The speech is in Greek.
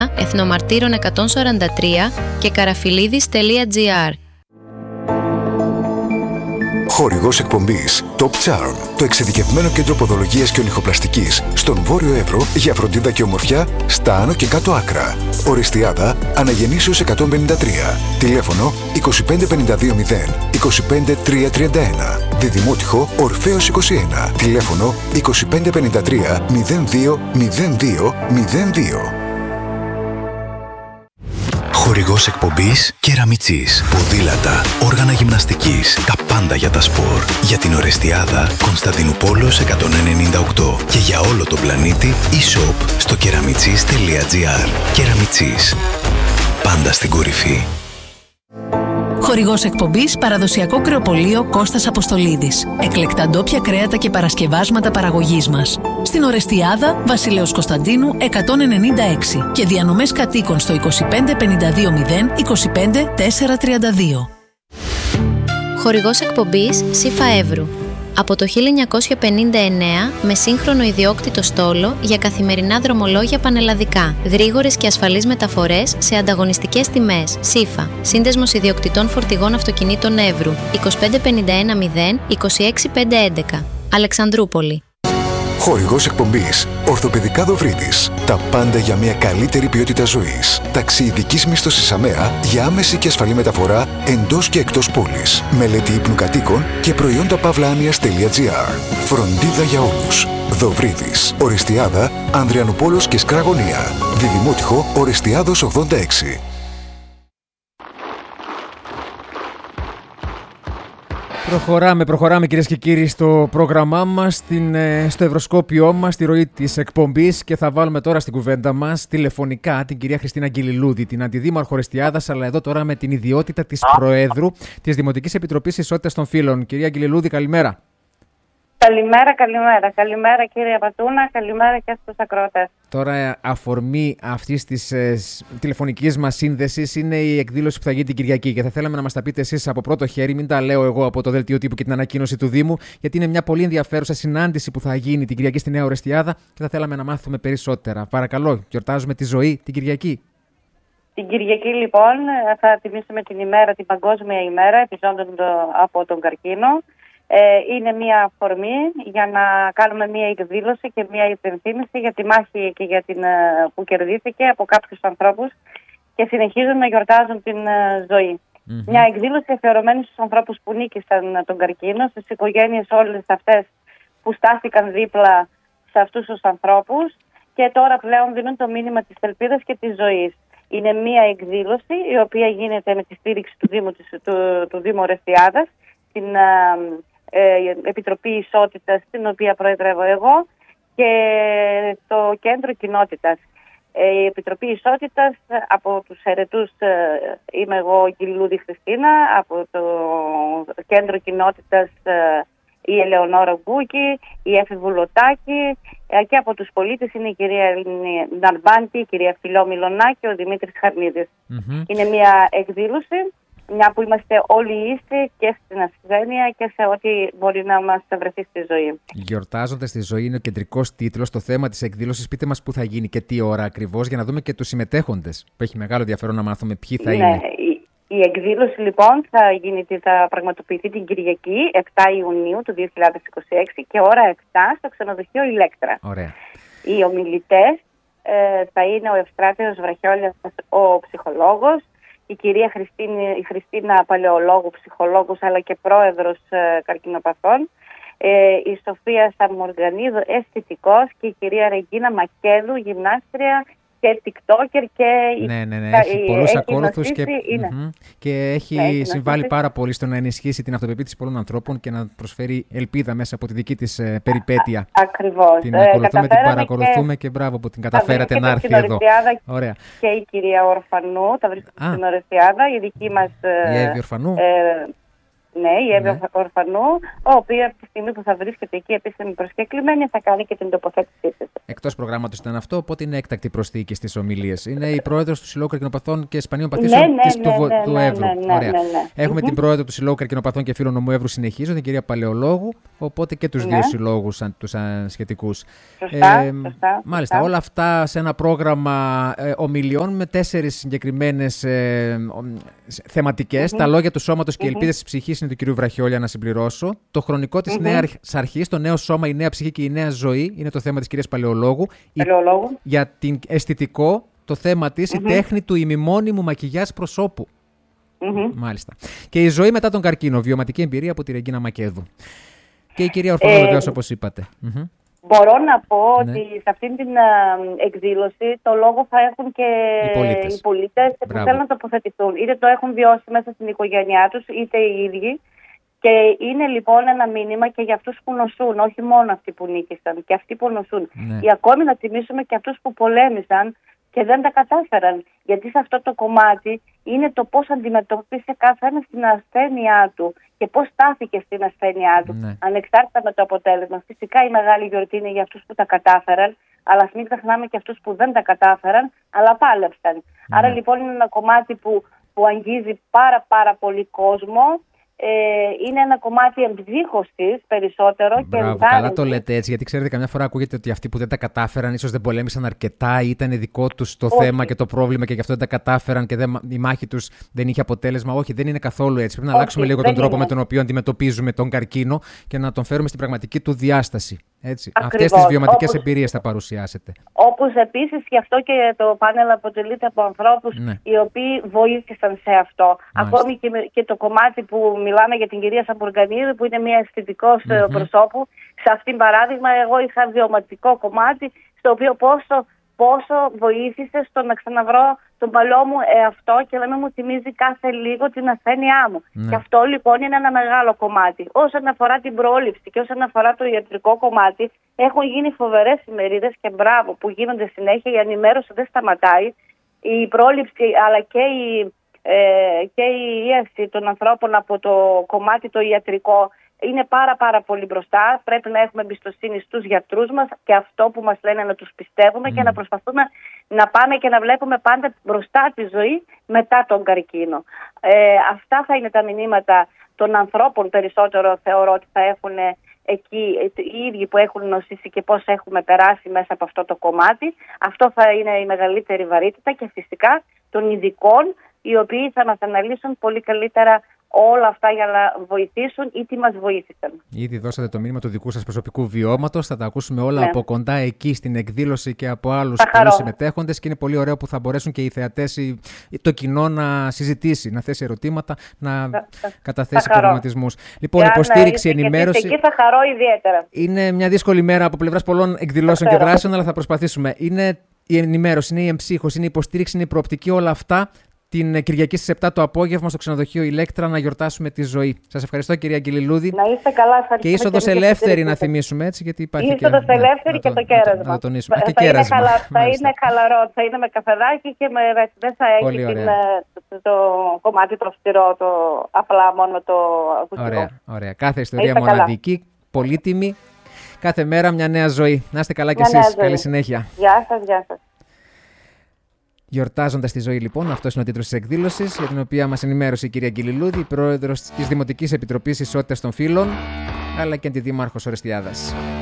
Εθνομαρτύρων 143 και καραφιλίδης.gr. Χορηγός εκπομπής Top Charm, το εξειδικευμένο κέντρο ποδολογίας και ονυχοπλαστικής στον Βόρειο Εύρο για φροντίδα και ομορφιά στα άνω και κάτω άκρα. Οριστιάδα Αναγεννήσεως 153. Τηλέφωνο 25520 25331. Διδημότυχο Ορφέως 21. Τηλέφωνο 2553 02 02 02. Χορηγός εκπομπής Κεραμιτσής. Ποδήλατα, όργανα γυμναστικής, τα πάντα για τα σπορ. Για την Ορεστιάδα Κωνσταντινούπολος 198 και για όλο τον πλανήτη e-shop στο κεραμιτσής.gr. Κεραμιτσής. Πάντα στην κορυφή. Χορηγός εκπομπής παραδοσιακό κρεοπωλείο Κώστας Αποστολίδης. Εκλεκτά ντόπια κρέατα και παρασκευάσματα παραγωγής μας. Στην Ορεστιάδα Βασιλέως Κωνσταντίνου 196 και διανομές κατοίκων στο 25520 25432. Χορηγός εκπομπής ΣΥΦΑ Εύρου. Από το 1959 με σύγχρονο ιδιόκτητο στόλο για καθημερινά δρομολόγια πανελλαδικά, γρήγορες και ασφαλείς μεταφορές σε ανταγωνιστικές τιμές. ΣΥΦΑ. Σύνδεσμος ιδιοκτητών φορτηγών αυτοκινήτων Εύρου. 25510 26511. Αλεξανδρούπολη. Χορηγός εκπομπής Ορθοπαιδικά Δοβρίδης. Τα πάντα για μια καλύτερη ποιότητα ζωής. Ταξιειδικής μίσθωσης ΑΜΕΑ για άμεση και ασφαλή μεταφορά εντός και εκτός πόλης. Μελέτη ύπνου κατοίκων και προϊόντα παύλα-άνοιας.gr. Φροντίδα για όλους. Δοβρίδης. Οριστιάδα Ανδριανουπόλος και Σκραγωνία. Διδημότυχο Οριστιάδος 86. Προχωράμε κυρίες και κύριοι στο πρόγραμμά μας, στο ευρωσκόπιό μας, στη ροή της εκπομπής και θα βάλουμε τώρα στην κουβέντα μας τηλεφωνικά την κυρία Χριστίνα Αγγελιλούδη, την Αντιδήμαρχο Ορεστιάδας, αλλά εδώ τώρα με την ιδιότητα της Προέδρου της Δημοτικής Επιτροπής Ισότητας των Φύλων. Κυρία Αγγελιλούδη, καλημέρα. Καλημέρα κύριε Πατούνα, καλημέρα και στους ακροατές. Τώρα αφορμή αυτής της τηλεφωνικής μας σύνδεσης είναι η εκδήλωση που θα γίνει την Κυριακή και θα θέλαμε να μας τα πείτε εσείς από πρώτο χέρι, μην τα λέω εγώ από το Δελτίο Τύπου και την ανακοίνωση του Δήμου, γιατί είναι μια πολύ ενδιαφέρουσα συνάντηση που θα γίνει την Κυριακή στη Νέα Ορεστιάδα και θα θέλαμε να μάθουμε περισσότερα. Παρακαλώ, γιορτάζουμε τη ζωή την Κυριακή. Την Κυριακή λοιπόν θα τιμήσουμε την ημέρα, την Παγκόσμια ημέρα επιζώντων από τον καρκίνο. Είναι μια αφορμή για να κάνουμε μια εκδήλωση και μια υπενθύμηση για τη μάχη και για που κερδίθηκε από κάποιους ανθρώπους και συνεχίζουν να γιορτάζουν την ζωή. Μια εκδήλωση αφιερωμένη στους ανθρώπους που νίκησαν τον καρκίνο, στις οικογένειες όλες αυτές που στάθηκαν δίπλα σε αυτούς τους ανθρώπους και τώρα πλέον δίνουν το μήνυμα της ελπίδας και της ζωής. Είναι μια εκδήλωση η οποία γίνεται με τη στήριξη του Δήμου Ορεστιάδας, την Επιτροπή Ισότητας, την οποία προεδρεύω εγώ, και το Κέντρο Κοινότητας. Η Επιτροπή Ισότητας, από τους αιρετούς είμαι εγώ, η Αγγελιλούδη Χριστίνα, από το Κέντρο Κοινότητας η Ελεονόρα Γκούκη, η Έφη Βουλωτάκη, και από τους πολίτες είναι η κυρία Ελένη Ναρμπάντη, η κυρία Φιλό Μιλονάκη, ο Δημήτρης Χαρνίδης. Είναι μια εκδήλωση, μια που είμαστε όλοι ίσοι και στην ασθένεια και σε ό,τι μπορεί να μας βρεθεί στη ζωή. Γιορτάζοντας τη ζωή είναι ο κεντρικός τίτλος. Το θέμα της εκδήλωσης, πείτε μας πού θα γίνει και τι ώρα ακριβώς, για να δούμε και τους συμμετέχοντες, που έχει μεγάλο ενδιαφέρον να μάθουμε ποιοι θα είναι. Η εκδήλωση λοιπόν θα πραγματοποιηθεί την Κυριακή 7 Ιουνίου του 2026 και ώρα 7 στο ξενοδοχείο Ηλέκτρα. Ωραία. Οι ομιλητές θα είναι ο Ευστράτιος Βραχιόλιας, ο ψυχολόγος, η κυρία Χριστίνα Παλαιολόγου, ψυχολόγος αλλά και πρόεδρος καρκινοπαθών, η Σοφία Σαμοργανίδου, αισθητικός, και η κυρία Ρεγκίνα Μακέδου, γυμνάστρια και TikToker και έχει πολλούς ακόλουθους και έχει συμβάλει πάρα πολύ στο να ενισχύσει την αυτοπεποίθηση πολλών ανθρώπων και να προσφέρει ελπίδα μέσα από τη δική της περιπέτεια. Ακριβώς. Την ακολουθούμε, την παρακολουθούμε και μπράβο που την καταφέρατε να έρθει εδώ. Ωραία. Και η κυρία Ορφανού θα βρίσκεται στην Ορεστιάδα, η δική μας η Εύη Ορφανού. Ναι, η Εύη Ορφανού, η οποία από τη στιγμή που θα βρίσκεται εκεί επίσημη προσκεκλημένη θα κάνει και την τοποθέτησή της. Εκτός προγράμματος ήταν αυτό, οπότε είναι έκτακτη προσθήκη στις ομιλίες. Είναι η πρόεδρος του Συλλόγου Καρκινοπαθών και Σπανίων Παθήσεων του Εύρου. Ωραία. Έχουμε την πρόεδρο του Συλλόγου Καρκινοπαθών και Φίλων Νομού Εύρου, συνεχίζω, την κυρία Παλαιολόγου, οπότε και τους δύο συλλόγους τους σχετικούς. Σωστά. Μάλιστα, όλα αυτά σε ένα πρόγραμμα ομιλιών με 4 συγκεκριμένες θεματικές. Τα λόγια του σώματος και οι ελπίδες της ψυχής είναι του κυρίου Βραχιόλια, να συμπληρώσω. Το χρονικό της νέας αρχής, το νέο σώμα, η νέα ψυχή και η νέα ζωή είναι το θέμα της κυρίας Παλαιολόγου. Για την αισθητικό, το θέμα της, η τέχνη του ημιμόνιμου μακιγιάζ προσώπου. Μάλιστα. Και η ζωή μετά τον καρκίνο, βιωματική εμπειρία από τη Ρεγκίνα Μακέδου. Και η κυρία Ορφανού, βεβαίως, όπως είπατε. Μπορώ να πω ότι σε αυτήν την εκδήλωση το λόγο θα έχουν και οι πολίτες που θέλουν να τοποθετηθούν. Είτε το έχουν βιώσει μέσα στην οικογένειά τους, είτε οι ίδιοι. Και είναι λοιπόν ένα μήνυμα και για αυτούς που νοσούν, όχι μόνο αυτοί που νίκησαν, και αυτοί που νοσούν. Ή ακόμη να τιμήσουμε και αυτούς που πολέμησαν και δεν τα κατάφεραν. Γιατί σε αυτό το κομμάτι είναι το πώς αντιμετώπισε κάθε ένας την ασθένειά του και πώς στάθηκε στην ασθένειά του, ανεξάρτητα με το αποτέλεσμα. Φυσικά η μεγάλη γιορτή είναι για αυτούς που τα κατάφεραν, αλλά ας μην ξεχνάμε και αυτούς που δεν τα κατάφεραν, αλλά πάλεψαν. Άρα λοιπόν είναι ένα κομμάτι που αγγίζει πάρα πολύ κόσμο. Είναι ένα κομμάτι εμψύχωσης περισσότερο. Μπράβο, και καλά το λέτε έτσι, γιατί ξέρετε, καμιά φορά ακούγεται ότι αυτοί που δεν τα κατάφεραν ίσως δεν πολέμησαν αρκετά ή ήταν δικό τους το θέμα και το πρόβλημα και γι' αυτό δεν τα κατάφεραν και η μάχη τους δεν είχε αποτέλεσμα. Όχι, δεν είναι καθόλου έτσι. Πρέπει να αλλάξουμε λίγο τον τρόπο με τον οποίο αντιμετωπίζουμε τον καρκίνο και να τον φέρουμε στην πραγματική του διάσταση. Αυτές τις βιωματικές εμπειρίες θα παρουσιάσετε. Όπως επίσης γι' αυτό και το πάνελ αποτελείται από ανθρώπους οι οποίοι βοήθησαν σε αυτό. Ακόμη και το κομμάτι που μιλάμε για την κυρία Σαμπουργανίδου, που είναι μια αισθητικός προσώπου. Σε αυτήν παράδειγμα, εγώ είχα βιωματικό κομμάτι, στο οποίο πόσο βοήθησε στο να ξαναβρω τον παλιό μου εαυτό και να μην μου θυμίζει κάθε λίγο την ασθένειά μου. Και αυτό λοιπόν είναι ένα μεγάλο κομμάτι. Όσον αφορά την πρόληψη και όσον αφορά το ιατρικό κομμάτι, έχουν γίνει φοβερές ημερίδες και μπράβο που γίνονται συνέχεια. Η ενημέρωση δεν σταματάει. Η πρόληψη αλλά και η ίαση των ανθρώπων από το κομμάτι το ιατρικό είναι πάρα πολύ μπροστά. Πρέπει να έχουμε εμπιστοσύνη στους γιατρούς μας και αυτό που μας λένε να τους πιστεύουμε και να προσπαθούμε να πάμε και να βλέπουμε πάντα μπροστά τη ζωή μετά τον καρκίνο. Αυτά θα είναι τα μηνύματα των ανθρώπων περισσότερο, θεωρώ ότι θα έχουν εκεί οι ίδιοι που έχουν νοσήσει και πώς έχουμε περάσει μέσα από αυτό το κομμάτι. Αυτό θα είναι η μεγαλύτερη βαρύτητα και φυσικά των ειδικών, οι οποίοι θα μας αναλύσουν πολύ καλύτερα όλα αυτά για να βοηθήσουν ή τι μας βοήθησαν. Ήδη δώσατε το μήνυμα του δικού σας προσωπικού βιώματος. Θα τα ακούσουμε όλα από κοντά εκεί στην εκδήλωση και από άλλους συμμετέχοντες. Και είναι πολύ ωραίο που θα μπορέσουν και οι θεατές, το κοινό να συζητήσει, να θέσει ερωτήματα, να καταθέσει προβληματισμούς. Λοιπόν, υποστήριξη, ενημέρωση. Εκεί θα χαρώ ιδιαίτερα. Είναι μια δύσκολη μέρα από πλευράς πολλών εκδηλώσεων και δράσεων, αλλά θα προσπαθήσουμε. Είναι η ενημέρωση, είναι η εμψύχωση, είναι η υποστήριξη, είναι η προοπτική, όλα αυτά. Την Κυριακή στις 7 το απόγευμα στο ξενοδοχείο Ηλέκτρα να γιορτάσουμε τη ζωή. Σας ευχαριστώ, κυρία Αγγελιλούδη. Να είστε καλά. Και είσοδος ελεύθερη να θυμίσουμε, έτσι, γιατί υπάρχει είσοδος ελεύθερη και το κέρασμα. Να το τονίσουμε. Και κέρασμα. Θα είναι χαλαρό, θα είναι με καφεδάκι και δεν θα έχει το κομμάτι το αυστηρό, το απλά μόνο το ακουστικό. Ωραία. Κάθε ιστορία μοναδική, πολύτιμη. Κάθε μέρα μια νέα ζωή. Να είστε καλά κι εσείς. Καλή συνέχεια. Γεια σας. Γιορτάζοντας τη ζωή, λοιπόν, αυτός είναι ο τίτλος της εκδήλωσης, για την οποία μας ενημέρωσε η κυρία Αγγελιλούδη, η πρόεδρος της Δημοτικής Επιτροπής Ισότητας των Φύλων, αλλά και αντιδήμαρχος Ορεστιάδας.